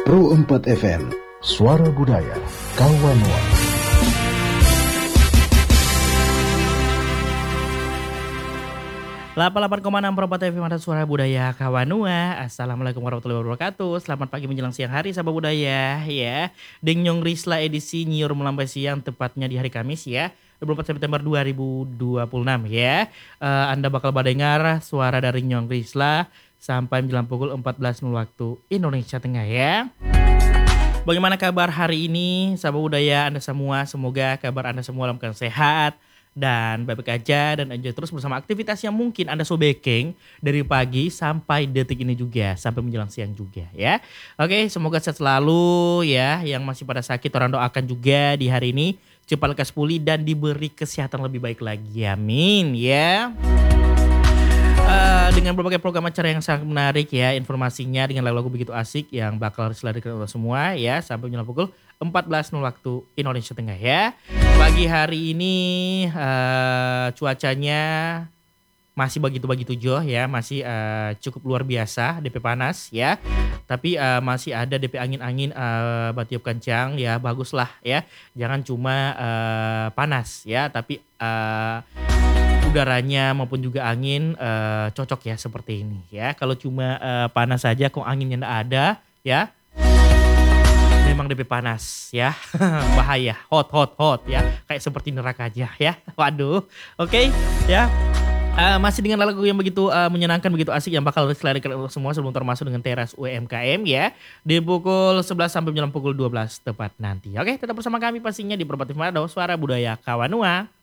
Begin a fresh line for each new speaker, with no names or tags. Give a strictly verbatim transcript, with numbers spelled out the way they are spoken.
Pro empat F M, Suara Budaya, Kawanua.
delapan puluh delapan koma enam Pro empat F M ada Suara Budaya Kawanua. Assalamualaikum warahmatullahi wabarakatuh. Selamat pagi menjelang siang hari sahabat budaya ya. Deng Nyong Risla edisi Nyiur melambai siang tepatnya di hari Kamis ya. dua puluh empat September dua ribu dua puluh enam ya. Uh, anda bakal mendengar suara dari Nyong Risla sampai menjelang pukul empat belas waktu Indonesia Tengah ya. Bagaimana kabar hari ini sahabat budaya Anda semua? Semoga kabar Anda semua dalam keadaan sehat dan baik-baik aja dan enjoy terus bersama aktivitas yang mungkin Anda sobekeng dari pagi sampai detik ini juga, sampai menjelang siang juga ya. Oke, semoga sehat selalu ya. Yang masih pada sakit orang doakan juga di hari ini cepat lekas pulih dan diberi kesehatan lebih baik lagi. Amin ya. Uh, dengan berbagai program acara yang sangat menarik ya, informasinya dengan lagu-lagu begitu asik yang bakal diselarkan oleh semua ya sampai menjelang pukul empat belas waktu Indonesia Tengah ya. Pagi hari ini uh, cuacanya masih begitu-begitu joh ya, masih uh, cukup luar biasa, D P panas ya. Tapi uh, masih ada D P angin-angin uh, batiup kencang ya, baguslah ya. Jangan cuma uh, panas ya, tapi uh, udaranya maupun juga angin uh, cocok ya seperti ini ya. Kalau cuma uh, panas saja kok anginnya enggak ada ya, memang D P panas ya. Bahaya, hot hot hot ya, kayak seperti neraka aja ya. Waduh, oke okay, ya. Uh, masih dengan lagu yang begitu uh, menyenangkan, begitu asik yang bakal diselarikan untuk semua sebelum termasuk dengan teras U M K M ya. Di pukul sebelas sampai menjelang pukul dua belas tepat nanti. Oke, tetap bersama kami pastinya di Pro empat F M Suara Budaya Kawanua.